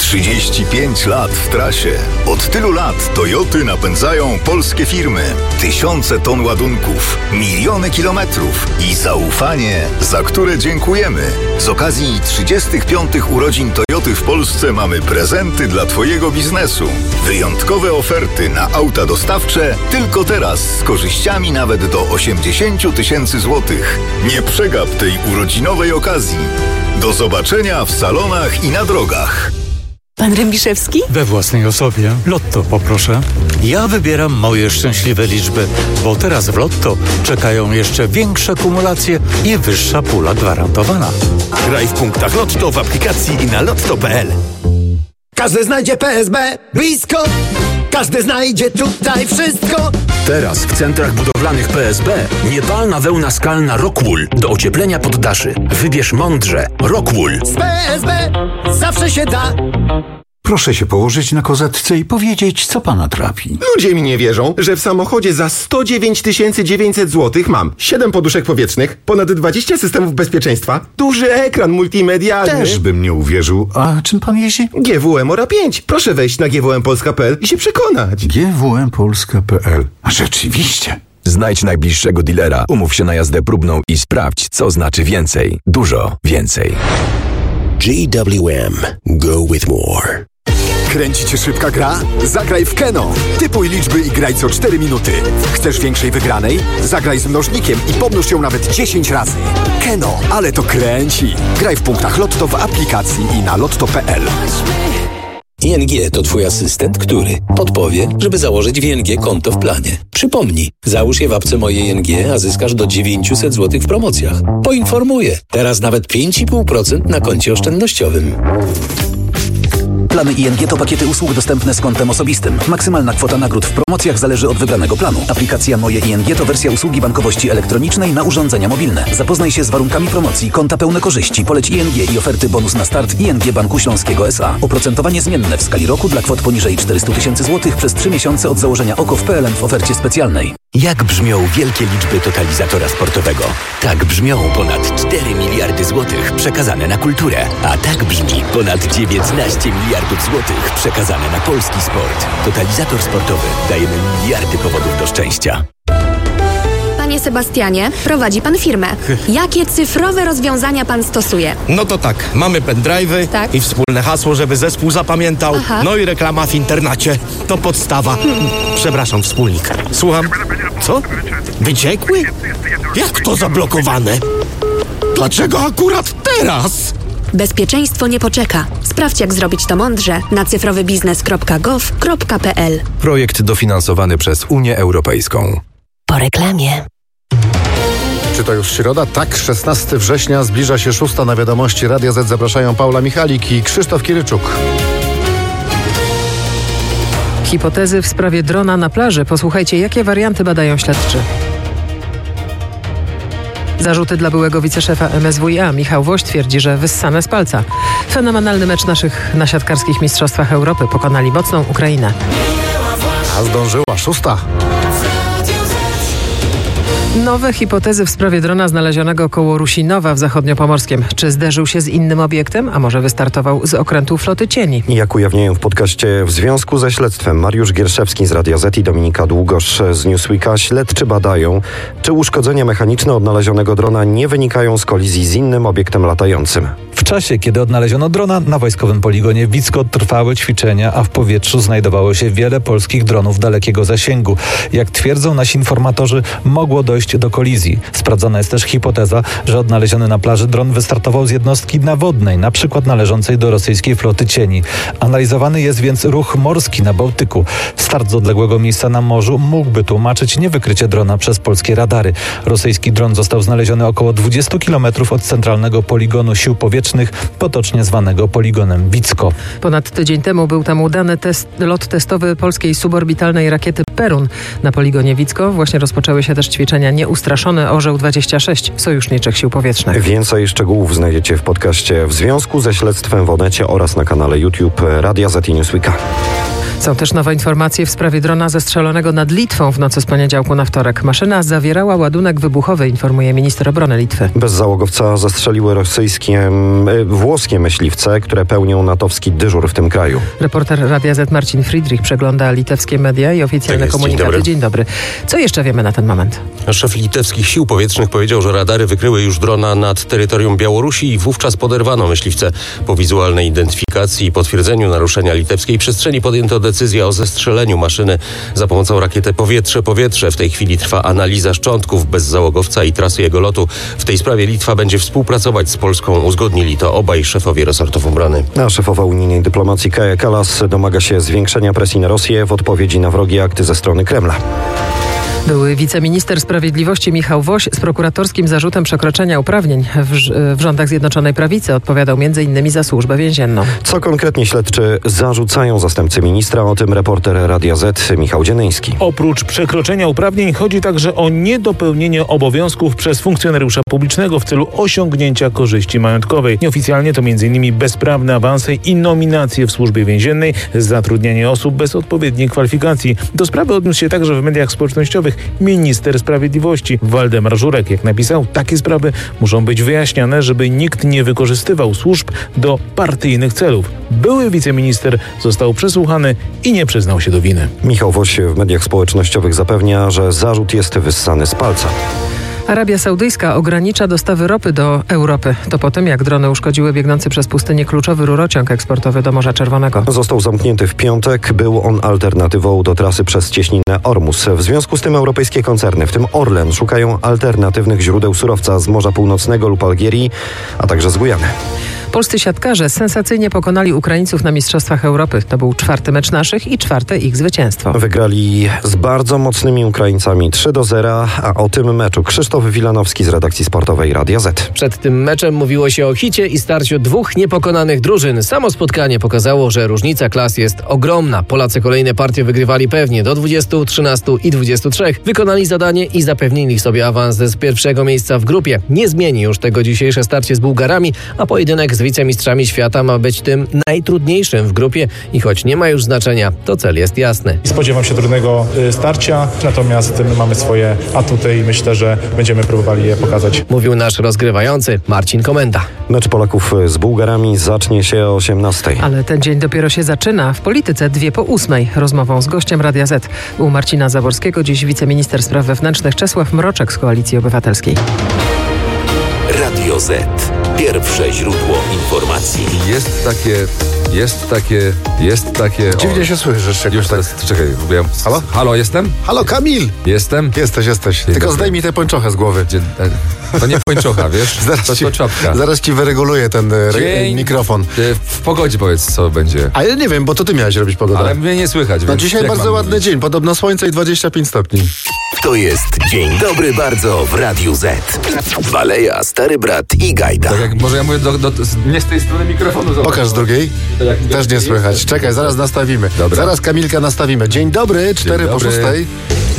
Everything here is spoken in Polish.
35 lat w trasie. Od tylu lat Toyoty napędzają polskie firmy. Tysiące ton ładunków, miliony kilometrów i zaufanie, za które dziękujemy. Z okazji 35 urodzin Toyoty w Polsce mamy prezenty dla Twojego biznesu. Wyjątkowe oferty na auta dostawcze tylko teraz z korzyściami nawet do 80 000 złotych. Nie przegap tej urodzinowej okazji. Do zobaczenia w salonach i na drogach. Pan Rębiszewski? We własnej osobie. Lotto poproszę. Ja wybieram moje szczęśliwe liczby, bo teraz w Lotto czekają jeszcze większe kumulacje i wyższa pula gwarantowana. Graj w punktach Lotto w aplikacji i na lotto.pl. Każdy znajdzie PSB blisko. Każdy znajdzie tutaj wszystko. Teraz w centrach budowlanych PSB niepalna wełna skalna Rockwool do ocieplenia poddaszy. Wybierz mądrze. Rockwool. Z PSB zawsze się da. Proszę się położyć na kozetce i powiedzieć, co pana trapi. Ludzie mi nie wierzą, że w samochodzie za 109 900 zł mam 7 poduszek powietrznych, ponad 20 systemów bezpieczeństwa, duży ekran multimedialny. Też bym nie uwierzył. A czym pan jeździ? GWM Ora 5. Proszę wejść na gwmpolska.pl i się przekonać. gwmpolska.pl. A rzeczywiście. Znajdź najbliższego dealera, umów się na jazdę próbną i sprawdź, co znaczy więcej. Dużo więcej. GWM. Go with more. Kręci cię szybka gra? Zagraj w Keno. Typuj liczby i graj co 4 minuty. Chcesz większej wygranej? Zagraj z mnożnikiem i pomnóż ją nawet 10 razy. Keno, ale to kręci. Graj w punktach Lotto w aplikacji i na lotto.pl. ING to twój asystent, który podpowie, żeby założyć w ING konto w planie. Przypomnij, załóż je w apce Moje ING, a zyskasz do 900 zł w promocjach. Poinformuję, teraz nawet 5,5% na koncie oszczędnościowym. Plany ING to pakiety usług dostępne z kontem osobistym. Maksymalna kwota nagród w promocjach zależy od wybranego planu. Aplikacja Moje ING to wersja usługi bankowości elektronicznej na urządzenia mobilne. Zapoznaj się z warunkami promocji, konta pełne korzyści, poleć ING i oferty bonus na start ING Banku Śląskiego S.A. Oprocentowanie zmienne w skali roku dla kwot poniżej 400 000 zł przez 3 miesiące od założenia OKO w PLN w ofercie specjalnej. Jak brzmią wielkie liczby totalizatora sportowego? Tak brzmią ponad 4 miliardy złotych przekazane na kulturę. A tak brzmi ponad 19 miliardów złotych przekazane na polski sport. Totalizator sportowy. Dajemy miliardy powodów do szczęścia. Panie Sebastianie, prowadzi pan firmę. Jakie cyfrowe rozwiązania pan stosuje? No to tak, mamy pendrive'y i wspólne hasło, żeby zespół zapamiętał. Aha. No i reklama w internecie. To podstawa. Przepraszam, wspólnik. Słucham. Co? Wyciekły? Jak to zablokowane? Dlaczego akurat teraz? Bezpieczeństwo nie poczeka. Sprawdź, jak zrobić to mądrze na cyfrowybiznes.gov.pl. Projekt dofinansowany przez Unię Europejską. Po reklamie. Czy to już środa? Tak, 16 września zbliża się 6. Na Wiadomości Radia Z zapraszają Paula Michalik i Krzysztof Kiryczuk. Hipotezy w sprawie drona na plaży. Posłuchajcie, jakie warianty badają śledczy. Zarzuty dla byłego wiceszefa MSWiA. Michał Woś twierdzi, że wyssane z palca. Fenomenalny mecz naszych na siatkarskich mistrzostwach Europy. Pokonali mocną Ukrainę. A zdążyła 6. Nowe hipotezy w sprawie drona znalezionego koło Rusinowa w Zachodniopomorskiem. Czy zderzył się z innym obiektem, a może wystartował z okrętu floty cieni? Jak ujawniają w podcaście w związku ze śledztwem Mariusz Gierszewski z Radia Z i Dominika Długosz z Newsweeka, śledczy badają, czy uszkodzenia mechaniczne odnalezionego drona nie wynikają z kolizji z innym obiektem latającym. W czasie, kiedy odnaleziono drona, na wojskowym poligonie Wicko trwały ćwiczenia, a w powietrzu znajdowało się wiele polskich dronów dalekiego zasięgu. Jak twierdzą nasi informatorzy, mogło dojść do kolizji. Sprawdzona jest też hipoteza, że odnaleziony na plaży dron wystartował z jednostki nawodnej, na przykład należącej do rosyjskiej floty cieni. Analizowany jest więc ruch morski na Bałtyku. Start z odległego miejsca na morzu mógłby tłumaczyć niewykrycie drona przez polskie radary. Rosyjski dron został znaleziony około 20 km od centralnego poligonu sił powietrznych, potocznie zwanego poligonem Wicko. Ponad tydzień temu był tam udany lot testowy polskiej suborbitalnej rakiety Perun. Na poligonie Wicko właśnie rozpoczęły się też ćwiczenia Nieustraszony Orzeł 26 sojuszniczych sił powietrznych. Więcej szczegółów znajdziecie w podcaście w związku ze śledztwem w Onecie oraz na kanale YouTube Radia Z i Newsweeka. Są też nowe informacje w sprawie drona zestrzelonego nad Litwą w nocy z poniedziałku na wtorek. Maszyna zawierała ładunek wybuchowy, informuje minister obrony Litwy. Bez załogowca zastrzeliły włoskie myśliwce, które pełnią natowski dyżur w tym kraju. Reporter Radia Z Marcin Friedrich przegląda litewskie media i oficjalne komunikaty. Dzień dobry. Co jeszcze wiemy na ten moment? Szef litewskich sił powietrznych powiedział, że radary wykryły już drona nad terytorium Białorusi i wówczas poderwano myśliwce. Po wizualnej identyfikacji i potwierdzeniu naruszenia litewskiej przestrzeni podjęto decyzję o zestrzeleniu maszyny za pomocą rakiety powietrze-powietrze. W tej chwili trwa analiza szczątków bezzałogowca i trasy jego lotu. W tej sprawie Litwa będzie współpracować z Polską. Uzgodnili to obaj szefowie resortów obrony. A szefowa unijnej dyplomacji Kaja Kallas domaga się zwiększenia presji na Rosję w odpowiedzi na wrogie akty ze strony Kremla. Były wiceminister sprawiedliwości Michał Woś z prokuratorskim zarzutem przekroczenia uprawnień w rządach Zjednoczonej Prawicy odpowiadał m.in. za służbę więzienną. Co konkretnie śledczy zarzucają zastępcy ministra? O tym reporter Radia Z Michał Dziennyński. Oprócz przekroczenia uprawnień chodzi także o niedopełnienie obowiązków przez funkcjonariusza publicznego w celu osiągnięcia korzyści majątkowej. Nieoficjalnie to m.in. bezprawne awanse i nominacje w służbie więziennej, zatrudnianie osób bez odpowiedniej kwalifikacji. Do sprawy odniósł się także w mediach społecznościowych minister sprawiedliwości Waldemar Żurek. Jak napisał, takie sprawy muszą być wyjaśniane, żeby nikt nie wykorzystywał służb do partyjnych celów. Były wiceminister został przesłuchany i nie przyznał się do winy. Michał Woś w mediach społecznościowych zapewnia, że zarzut jest wyssany z palca. Arabia Saudyjska ogranicza dostawy ropy do Europy. To po tym, jak drony uszkodziły biegnący przez pustynię kluczowy rurociąg eksportowy do Morza Czerwonego. Został zamknięty w piątek. Był on alternatywą do trasy przez cieśninę Ormus. W związku z tym europejskie koncerny, w tym Orlen, szukają alternatywnych źródeł surowca z Morza Północnego lub Algierii, a także z Gujany. Polscy siatkarze sensacyjnie pokonali Ukraińców na Mistrzostwach Europy. To był 4. mecz naszych i 4. ich zwycięstwo. Wygrali z bardzo mocnymi Ukraińcami 3-0, a o tym meczu Krzysztof Wilanowski z redakcji sportowej Radia Z. Przed tym meczem mówiło się o hicie i starciu dwóch niepokonanych drużyn. Samo spotkanie pokazało, że różnica klas jest ogromna. Polacy kolejne partie wygrywali pewnie do 20, 13 i 23. Wykonali zadanie i zapewnili sobie awans z pierwszego miejsca w grupie. Nie zmieni już tego dzisiejsze starcie z Bułgarami, a pojedynek z wicemistrzami świata ma być tym najtrudniejszym w grupie i choć nie ma już znaczenia, to cel jest jasny. Spodziewam się trudnego starcia, natomiast my mamy swoje atuty i myślę, że będziemy próbowali je pokazać. Mówił nasz rozgrywający Marcin Komenda. Mecz Polaków z Bułgarami zacznie się o 18:00. Ale ten dzień dopiero się zaczyna. W polityce 2:08. Rozmową z gościem Radia Z. U Marcina Zaborskiego dziś wiceminister spraw wewnętrznych Czesław Mroczek z Koalicji Obywatelskiej. Radio Z. Pierwsze źródło informacji. Jest takie... Dziwnie się słyszysz. Już tak. Czekaj, Halo? Halo, jestem? Halo, Kamil! Jestem? Jesteś. Tylko zdejmij tę pończochę z głowy. To nie pończocha, wiesz? To czapka. Zaraz ci wyreguluję ten mikrofon. W pogodzie powiedz, co będzie. A ja nie wiem, bo to ty miałeś robić pogodę. Ale mnie nie słychać. No dzisiaj bardzo ładny dzień. Podobno słońce i 25 stopni. To jest Dzień Dobry Bardzo w Radiu Z. Waleja, Stary Brat i Gajda. Tak jak może ja mówię nie z tej strony mikrofonu. Pokaż z drugiej. Też nie słychać. Czekaj, zaraz nastawimy. Dobra. Zaraz Kamilka nastawimy. Dzień dobry, 4 po 6.